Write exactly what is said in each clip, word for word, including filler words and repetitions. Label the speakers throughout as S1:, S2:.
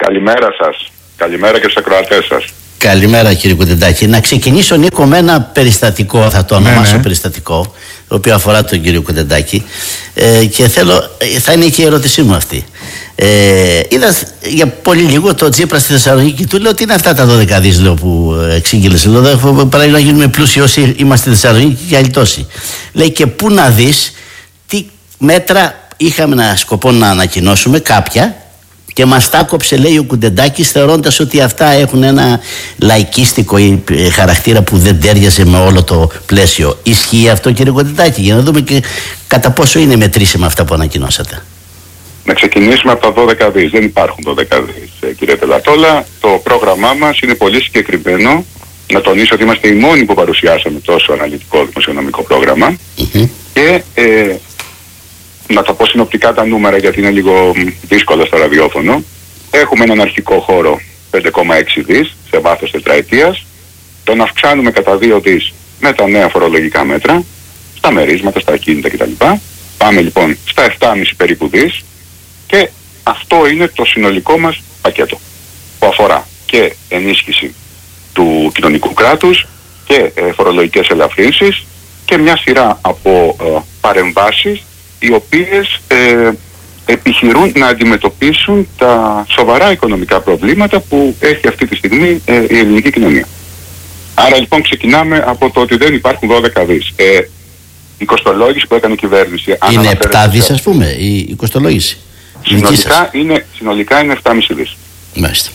S1: Καλημέρα σας. Καλημέρα και στους ακροατές σας.
S2: Καλημέρα κύριε Κουτεντάκη. Να ξεκινήσω, Νίκο, με ένα περιστατικό, θα το ονομάσω ναι, ναι. περιστατικό, το οποίο αφορά τον κύριο Κουτεντάκη, ε, και θέλω, θα είναι και η ερώτησή μου αυτή. Ε, είδα για πολύ λίγο το Τσίπρα στη Θεσσαλονίκη, του λέω τι είναι αυτά τα δώδεκα δις λέω, που εξήγηλες. Λέω πρέπει να γίνουμε πλούσιοι όσοι είμαστε στη Θεσσαλονίκη και άλλοι τόσοι. Λέει και πού να δεις τι μέτρα είχαμε ένα σκοπό να ανακοινώσουμε, κάποια, και μας τα κόψε, λέει ο Κουτεντάκης, θεωρώντας ότι αυτά έχουν ένα λαϊκίστικο χαρακτήρα που δεν τέριαζε με όλο το πλαίσιο. Ισχύει αυτό, κύριε Κουτεντάκη, για να δούμε και κατά πόσο είναι μετρήσιμα αυτά που ανακοινώσατε?
S1: Να ξεκινήσουμε από τα δώδεκα δις. Δεν υπάρχουν δώδεκα δις, κύριε Πελατόλα. Το πρόγραμμά μας είναι πολύ συγκεκριμένο. Να τονίσω ότι είμαστε οι μόνοι που παρουσιάσαμε τόσο αναλυτικό δημοσιονομικό πρόγραμμα. Mm-hmm. Και ε, να τα πω συνοπτικά τα νούμερα, γιατί είναι λίγο δύσκολα στο ραδιόφωνο. Έχουμε έναν αρχικό χώρο πέντε κόμμα έξι δις σε βάθος τετραετίας. Τον αυξάνουμε κατά δύο δις με τα νέα φορολογικά μέτρα, στα μερίσματα, στα ακίνητα κτλ. Πάμε λοιπόν στα επτά κόμμα πέντε περίπου δις, και αυτό είναι το συνολικό μας πακέτο, που αφορά και ενίσχυση του κοινωνικού κράτους και ε, φορολογικές ελαφρύνσεις και μια σειρά από ε, παρεμβάσεις οι οποίες ε, επιχειρούν να αντιμετωπίσουν τα σοβαρά οικονομικά προβλήματα που έχει αυτή τη στιγμή ε, η ελληνική κοινωνία. Άρα λοιπόν ξεκινάμε από το ότι δεν υπάρχουν δώδεκα δις. Ε, η κοστολόγηση που έκανε η κυβέρνηση...
S2: Είναι επτά δις, ας πούμε, η, η κοστολόγηση.
S1: Συνολικά είναι, συνολικά είναι επτά κόμμα πέντε δις.
S2: Μάλιστα.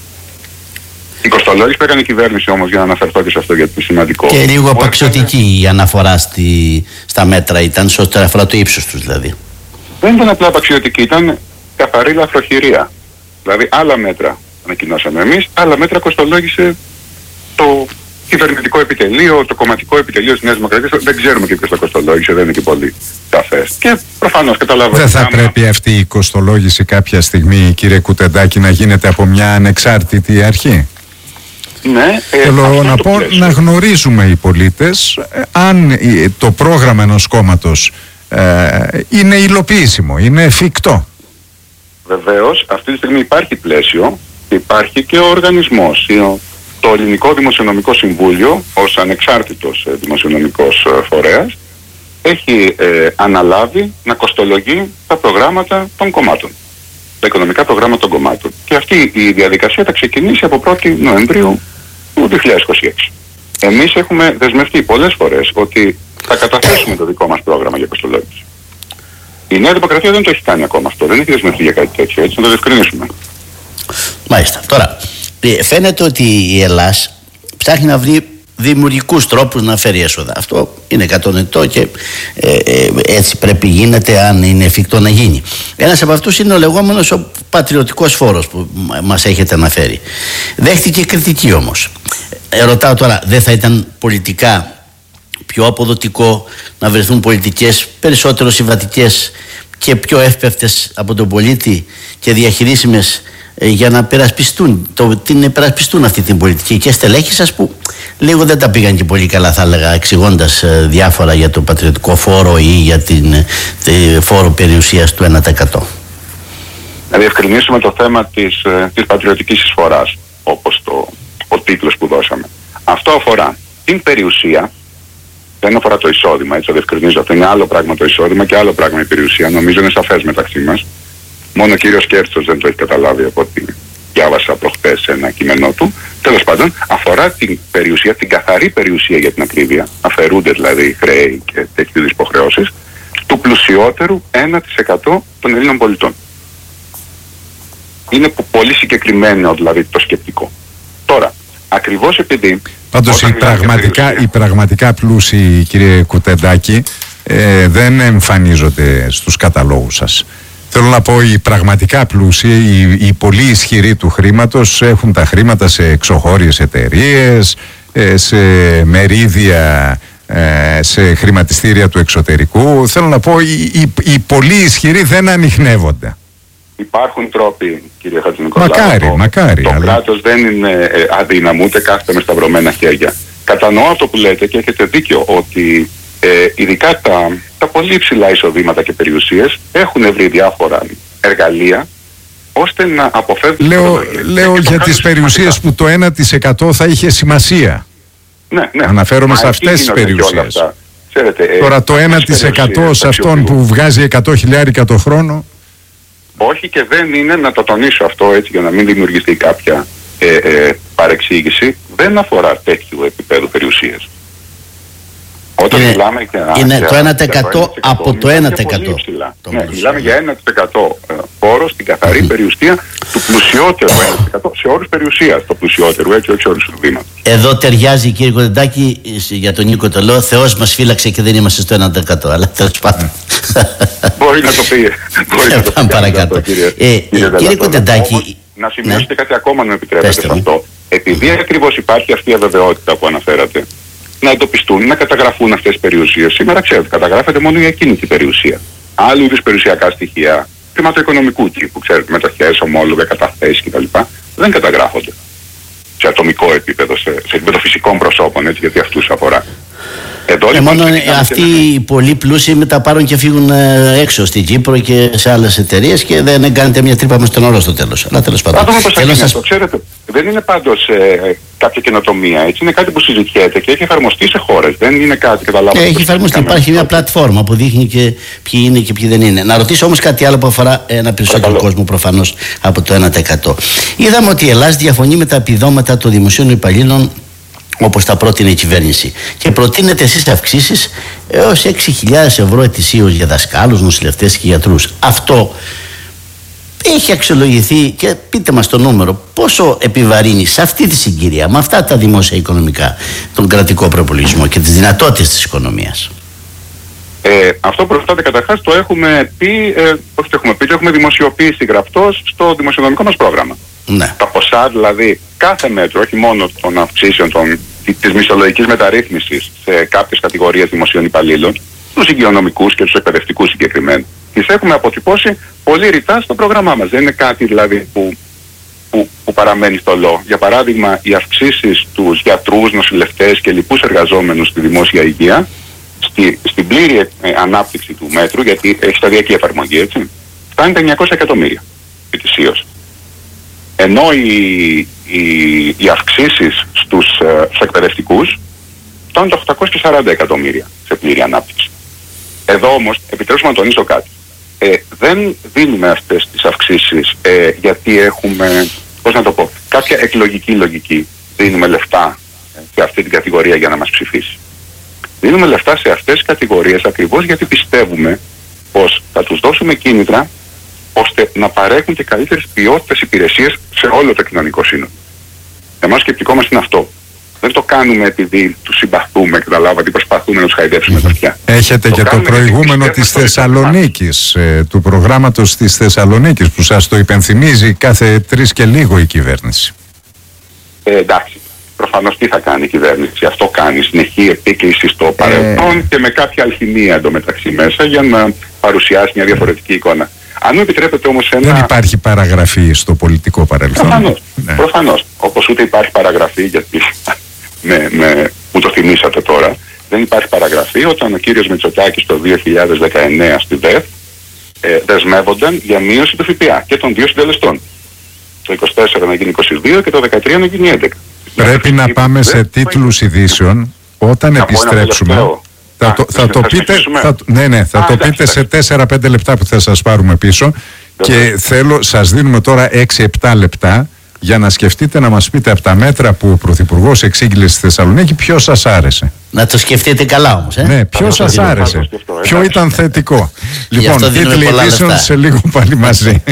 S1: Η κοστολόγηση που έκανε η κυβέρνηση όμως, για να αναφερθώ και σε αυτό γιατί είναι σημαντικό.
S2: Και λίγο απαξιωτική έκανε... η αναφορά στη, στα μέτρα ήταν, σε ό,τι αφορά το ύψος τους δηλαδή.
S1: Δεν ήταν απλά απαξιωτική, ήταν καθαρή λαθροχειρία. Δηλαδή άλλα μέτρα ανακοινώσαμε εμείς, άλλα μέτρα κοστολόγησε το κυβερνητικό επιτελείο, το κομματικό επιτελείο της Νέας Δημοκρατίας. Δεν ξέρουμε και ποιος το κοστολόγησε, δεν είναι και πολύ σαφές. Και προφανώς καταλαβαίνουμε.
S3: Δεν θα πρέπει αυτή η κοστολόγηση κάποια στιγμή, κύριε Κουτεντάκη, να γίνεται από μια ανεξάρτητη αρχή?
S1: Ναι, ε,
S3: θέλω να πω
S1: πλαίσιο.
S3: Να γνωρίζουμε οι πολίτες ε, αν το πρόγραμμα ενός κόμματος ε, είναι υλοποιήσιμο, είναι εφικτό.
S1: Βεβαίως, αυτή τη στιγμή υπάρχει πλαίσιο και υπάρχει και ο οργανισμός. Το Ελληνικό Δημοσιονομικό Συμβούλιο, ως ανεξάρτητος ε, δημοσιονομικός ε, φορέας, έχει ε, αναλάβει να κοστολογεί τα προγράμματα των κομμάτων, τα οικονομικά προγράμματα των κομμάτων. Και αυτή η διαδικασία θα ξεκινήσει από πρώτη Νοεμβρίου του δύο χιλιάδες είκοσι έξι. Εμείς έχουμε δεσμευτεί πολλές φορές ότι θα καταθέσουμε το δικό μας πρόγραμμα για κοστολόγηση. Η Νέα Δημοκρατία δεν το έχει κάνει ακόμα αυτό, δεν έχει δεσμευτεί για κάτι τέτοιο, έτσι να το διευκρινίσουμε.
S2: Μάλιστα. Τώρα, φαίνεται ότι η Ελλάς ψάχνει να βρει δημιουργικούς τρόπους να φέρει έσοδα. Αυτό είναι κατανοητό και ε, ε, έτσι πρέπει γίνεται, αν είναι εφικτό να γίνει. Ένας από αυτούς είναι ο λεγόμενος ο πατριωτικός φόρος που μας έχετε αναφέρει. Δέχτηκε κριτική όμως. Ε, ρωτάω τώρα, δεν θα ήταν πολιτικά πιο αποδοτικό να βρεθούν πολιτικές περισσότερο συμβατικές και πιο εύπευτες από τον πολίτη και διαχειρίσιμες για να περασπιστούν, το, την περασπιστούν αυτή την πολιτική, και στελέχη σας που λίγο δεν τα πήγαν και πολύ καλά, θα έλεγα, εξηγώντας ε, διάφορα για το πατριωτικό φόρο ή για την ε, φόρο περιουσίας του ένα τοις εκατό.
S1: Να διευκρινίσουμε το θέμα της, ε, της πατριωτικής εισφοράς, όπως το, ο τίτλος που δώσαμε. Αυτό αφορά την περιουσία, δεν αφορά το εισόδημα, έτσι το διευκρινίζω. Αυτό είναι άλλο πράγμα το εισόδημα και άλλο πράγμα η περιουσία. Νομίζω είναι σαφές μεταξύ μας. Μόνο ο κύριος Κέρτσος δεν το έχει καταλάβει από ό,τι διάβασα προχτές σε ένα κείμενό του. Τέλος πάντων, αφορά την περιουσία, την καθαρή περιουσία για την ακρίβεια, αφαιρούνται δηλαδή χρέη και τέτοιου είδους υποχρεώσεις, του πλουσιότερου ένα τοις εκατό των Ελλήνων πολιτών. Είναι πολύ συγκεκριμένο δηλαδή το σκεπτικό. Τώρα, ακριβώς επειδή...
S3: Πάντως οι πραγματικά, οι πραγματικά πλούσιοι, κύριε Κουτεντάκη, ε, δεν εμφανίζονται στους καταλόγους σας. Θέλω να πω, οι πραγματικά πλούσιοι, οι, οι πολύ ισχυροί του χρήματος έχουν τα χρήματα σε εξωχώριες εταιρείες, σε μερίδια, σε χρηματιστήρια του εξωτερικού. Θέλω να πω, οι, οι, οι πολύ ισχυροί δεν ανιχνεύονται.
S1: Υπάρχουν τρόποι, κύριε Χατζηνικολάου.
S3: Μακάρι,
S1: το,
S3: μακάρι.
S1: Το
S3: αλλά...
S1: κράτος δεν είναι ε, αδύναμο, ούτε κάθεται με σταυρωμένα χέρια. Κατανοώ αυτό που λέτε και έχετε δίκιο ότι ε, ειδικά τα, τα πολύ υψηλά εισοδήματα και περιουσίες έχουν βρει διάφορα εργαλεία ώστε να αποφεύγουν...
S3: Λέω, λέω για τις περιουσίες που το ένα τοις εκατό θα είχε σημασία.
S1: Ναι, ναι.
S3: Αναφέρομαι σε αυτές τις περιουσίες.
S1: Ξέρετε,
S3: τώρα το ένα τοις εκατό σε αυτόν που βγάζει εκατό χιλιάρικα το χρόνο...
S1: Όχι, και δεν είναι, να το τονίσω αυτό έτσι για να μην δημιουργηθεί κάποια ε, ε, παρεξήγηση, δεν αφορά τέτοιου επίπεδου περιουσίες. Όταν
S2: είναι,
S1: μιλάμε για,
S2: είναι
S1: για,
S2: το ένα τοις εκατό,
S1: για το ένα τοις εκατό
S2: από το ένα τοις εκατό.
S1: Ναι, μιλάμε για ένα τοις εκατό φόρο στην καθαρή περιουσία του πλουσιότερου ένα τοις εκατό σε όρους περιουσίας, το πλουσιότερο, έτσι, όχι σε όρους του βήματος.
S2: Εδώ ταιριάζει, κύριε Κοντεντάκη, για τον Νίκο το λέω, Θεός μας φύλαξε και δεν είμαστε στο ένα τοις εκατό, αλλά τέλος πάντων.
S1: Μπορεί να το πει. Μπορεί να το πει.
S2: Παρακάτω. Κύριε Κοντεντάκη.
S1: Να σημειώσετε κάτι ακόμα, να με επιτρέπετε σε αυτό. Επειδή ακριβώς υπάρχει αυτή η αβεβαιότητα που αναφέρατε, να εντοπιστούν, να καταγραφούν αυτές τις περιουσίες. Σήμερα ξέρετε, καταγράφεται μόνο η ακίνητη περιουσία. Άλλου είδους περιουσιακά στοιχεία, χρηματοοικονομικού τύπου, ξέρετε, μετοχές, ομόλογα, καταθέσεις κτλ. Δεν καταγράφονται σε ατομικό επίπεδο, σε, σε επίπεδο φυσικών προσώπων, έτσι, γιατί αυτούς αφορά. Εδώ,
S2: ε,
S1: λοιπόν,
S2: μόνο αυτοί οι πολύ πλούσιοι μετά πάρουν και φύγουν ε, έξω στην Κύπρο και σε άλλες εταιρείες και δεν κάνετε μια τρύπα μες στον ώρο στο τέλος. Αλλά τέλος πάντων.
S1: Θέλω σας... Ξέρετε, δεν είναι πάντως ε, κάποια καινοτομία. Έτσι, είναι κάτι που συζητιέται και έχει εφαρμοστεί σε χώρες. Δεν είναι κάτι, καταλάβατε.
S2: Έχει εφαρμοστεί. Υπάρχει μια πλατφόρμα που δείχνει και ποιοι είναι και ποιοι δεν είναι. Να ρωτήσω όμως κάτι άλλο που αφορά ένα περισσότερο κόσμο προφανώς από το ένα τοις εκατό. Είδαμε ότι η Ελλάδα διαφωνεί με τα επιδόματα των δημοσίων υπαλλήλων, όπως τα πρότεινε η κυβέρνηση, και προτείνετε εσείς αυξήσεις έως έξι χιλιάδες ευρώ ετησίως για δασκάλους, νοσηλευτές και γιατρούς. Αυτό έχει αξιολογηθεί, και πείτε μας το νούμερο, πόσο επιβαρύνει σε αυτή τη συγκυρία, με αυτά τα δημόσια οικονομικά, τον κρατικό προπολογισμό και τις δυνατότητες της οικονομίας.
S1: Ε, αυτό προστάται καταρχάς, το έχουμε πει, ε, όχι το έχουμε πει, το έχουμε δημοσιοποιήσει γραπτός στο δημοσιονομικό μας πρόγραμμα.
S2: Ναι.
S1: Τα ποσά, δηλαδή, κάθε μέτρο, όχι μόνο των αυξήσεων, των, της μισθολογικής μεταρρύθμισης σε κάποιες κατηγορίες δημοσίων υπαλλήλων, τους υγειονομικούς και τους εκπαιδευτικούς συγκεκριμένα, τις έχουμε αποτυπώσει πολύ ρητά στο πρόγραμμά μας. Δεν είναι κάτι δηλαδή που, που, που παραμένει στολό. Για παράδειγμα, οι αυξήσεις στους γιατρούς, νοσηλευτές και λοιπούς εργαζόμενους στη δημόσια υγεία, στη, στην πλήρη ε, ανάπτυξη του μέτρου, γιατί έχει σταδιακή εφαρμογή, έτσι, φτάνει τα εννιακόσια εκατομμύρια ετησίως. Ενώ οι, οι, οι αυξήσεις στους, ε, στους εκπαιδευτικούς φτάνουν τα οκτακόσια σαράντα εκατομμύρια σε πλήρη ανάπτυξη. Εδώ όμως, επιτρέψτε να τονίσω κάτι. Ε, δεν δίνουμε αυτές τις αυξήσεις ε, γιατί έχουμε, πώς να το πω, κάποια εκλογική λογική. Δίνουμε λεφτά ε, σε αυτή την κατηγορία για να μας ψηφίσει. Δίνουμε λεφτά σε αυτές τις κατηγορίες ακριβώς γιατί πιστεύουμε πως θα τους δώσουμε κίνητρα ώστε να παρέχουν και καλύτερες ποιότητες υπηρεσίες σε όλο το κοινωνικό σύνολο. Εμάς σκεπτικό μας είναι αυτό. Δεν το κάνουμε επειδή τους συμπαθούμε, καταλάβατε, προσπαθούμε να τους χαϊδεύσουμε τα αυτιά.
S3: Έχετε το και το προηγούμενο της Θεσσαλονίκης, ε, του προγράμματος της Θεσσαλονίκης, που σας το υπενθυμίζει κάθε τρεις και λίγο η κυβέρνηση.
S1: Ε, εντάξει. Προφανώς τι θα κάνει η κυβέρνηση. Αυτό κάνει. Συνεχή επίκληση στο παρελθόν ε... και με κάποια αλχημία εντωμεταξύ μέσα για να παρουσιάσει μια διαφορετική εικόνα. Αν μου επιτρέπετε όμως ένα...
S3: Δεν υπάρχει παραγραφή στο πολιτικό παρελθόν.
S1: Προφανώς. Ναι. Προφανώς. Όπως ούτε υπάρχει παραγραφή, γιατί με, με, μου το θυμήσατε τώρα, δεν υπάρχει παραγραφή όταν ο κύριος Μητσοτάκης το δύο χιλιάδες δεκαεννέα στη ΔΕΘ ε, δεσμεύονταν για μείωση του ΦΠΑ και των δύο συντελεστών. Το είκοσι τέσσερα να γίνει είκοσι δύο και το δεκατρία να γίνει έντεκα.
S3: Πρέπει να πάμε σε τίτλους ειδήσεων όταν επιστρέψουμε. Θα, Α, το, θα, θα το πείτε, θα, ναι, ναι, θα Α, το πείτε σε τέσσερα πέντε λεπτά που θα σας πάρουμε πίσω. Βέβαια. Και θέλω, σας δίνουμε τώρα έξι επτά λεπτά για να σκεφτείτε, να μας πείτε από τα μέτρα που ο Πρωθυπουργός εξήγηλε στη Θεσσαλονίκη ποιο σας άρεσε.
S2: Να το σκεφτείτε καλά όμως. Ε?
S3: Ναι, ποιο σας άρεσε, ποιο ήταν θετικό. Λοιπόν, τίτλοι ειδήσεων σε λίγο πάλι μαζί.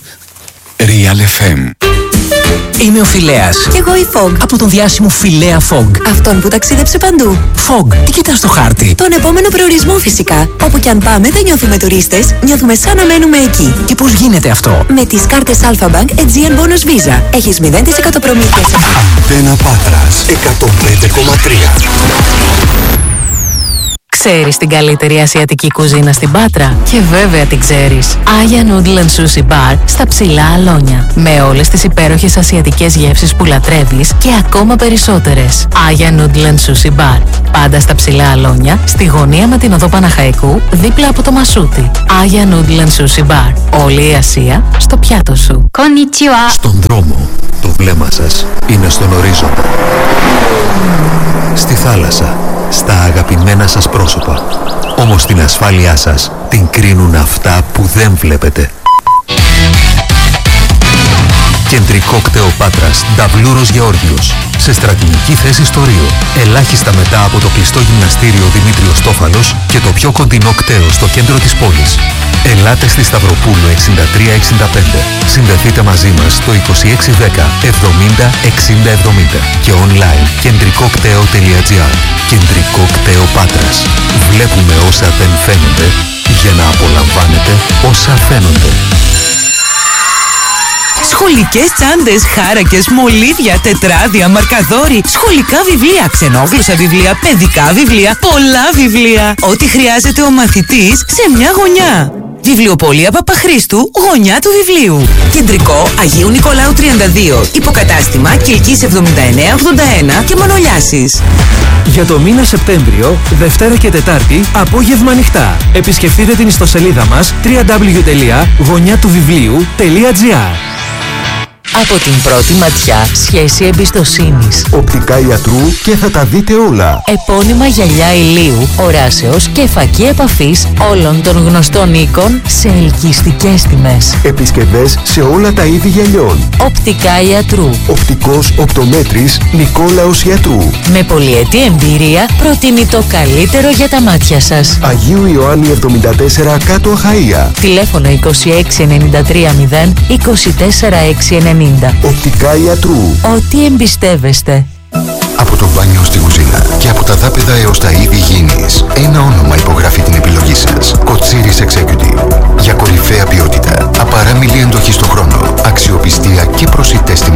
S4: Real εφ εμ. Είμαι ο Φιλέας.
S5: Κι εγώ η Fog.
S4: Από τον διάσημο Φιλέα Fog.
S5: Αυτόν που ταξίδεψε παντού.
S4: Fog, τι κοιτάς στο χάρτη?
S5: Τον επόμενο προορισμό φυσικά. Όπου κι αν πάμε δεν νιώθουμε τουρίστες, νιώθουμε σαν να μένουμε εκεί.
S4: Και πώς γίνεται αυτό?
S5: Με τις κάρτες Alpha Bank Aegean Bonus Visa. Έχεις μηδέν τοις εκατό προμήθειες.
S6: Αντένα Πάτρας εκατόν πέντε κόμμα τρία. Ξέρεις την καλύτερη ασιατική κουζίνα στην Πάτρα? Και βέβαια την ξέρεις. Aya Noodle and Sushi Bar στα Ψηλά Αλόνια. Με όλες τις υπέροχες ασιατικές γεύσεις που λατρεύεις και ακόμα περισσότερες. Aya Noodle and Sushi Bar. Πάντα στα Ψηλά Αλόνια, στη γωνία με την οδό Παναχαϊκού, δίπλα από το Μασούτι. Aya Noodle and Sushi Bar. Όλη η Ασία στο πιάτο σου.
S7: Konnichiwa.
S8: Στον δρόμο, το βλέμμα σας είναι στον ορίζοντα. Στη θάλασσα, στα αγαπημένα σας πρόσωπα. Όμως την ασφάλειά σας την κρίνουν αυτά που δεν βλέπετε. Κεντρικό κτέο Πάτρας, Νταβλούρος Γεώργιος. Σε στρατηγική θέση στο Ρίο. Ελάχιστα μετά από το κλειστό γυμναστήριο Δημήτριος Τόφαλος και το πιο κοντινό κτέο στο κέντρο της πόλης. Ελάτε στη Σταυροπούλου εξήντα τρία εξήντα πέντε. Συνδεθείτε μαζί μας στο είκοσι έξι δέκα εβδομήντα εξήντα εβδομήντα και online κεντρικοκτέο τελεία τζι άρ. Κεντρικό κτέο Πάτρας. Βλέπουμε όσα δεν φαίνονται για να απολαμβάνετε όσα φαίνονται.
S9: Σχολικές τσάντες, χάρακες, μολύβια, τετράδια, μαρκαδόροι, σχολικά βιβλία, ξενόγλωσσα βιβλία, παιδικά βιβλία, πολλά βιβλία. Ό,τι χρειάζεται ο μαθητής σε μια γωνιά. Βιβλιοπωλεία Παπαχρήστου, γωνιά του βιβλίου. Κεντρικό Αγίου Νικολάου τριάντα δύο. Υποκατάστημα Κιλκής εβδομήντα εννέα ογδόντα ένα και Μανολιάσης.
S10: Για το μήνα Σεπτέμβριο, Δευτέρα και Τετάρτη, απόγευμα ανοιχτά. Επισκεφτείτε την ιστοσελίδα μας double-u double-u double-u τελεία γωνιά του βιβλίου τελεία τζι άρ.
S6: Από την πρώτη ματιά, σχέση εμπιστοσύνης.
S11: Οπτικά ιατρού και θα τα δείτε όλα.
S6: Επώνυμα γυαλιά ηλίου, οράσεως και φακή επαφής όλων των γνωστών οίκων σε ελκυστικές τιμές.
S11: Επισκευές σε όλα τα είδη γυαλιών.
S6: Οπτικά ιατρού.
S11: Οπτικός οπτομέτρης Νικόλαος Ιατρού.
S6: Με πολυετή εμπειρία προτείνει το καλύτερο για τα μάτια σας.
S11: Αγίου Ιωάννη εβδομήντα τέσσερα κάτω Αχαΐα.
S6: Τηλέφωνο είκοσι έξι ενενήντα τρία μηδέν είκοσι τέσσερα έξι ενενήντα.
S11: Οπτικά Ιατρού.
S6: Ό,τι εμπιστεύεστε.
S12: Από το μπάνιο στην κουζίνα και από τα δάπεδα έως τα είδη υγιεινής, ένα όνομα υπογράφει την επιλογή σας. Κοτσίρις Executive. Για κορυφαία ποιότητα, απαράμιλη εντοχή στο χρόνο, αξιοπιστία και προσιτές τιμές.